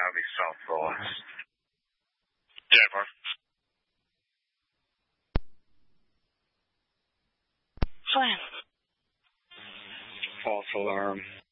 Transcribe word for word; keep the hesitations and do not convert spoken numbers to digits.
would be so cool. Yeah, Mark. What? False alarm.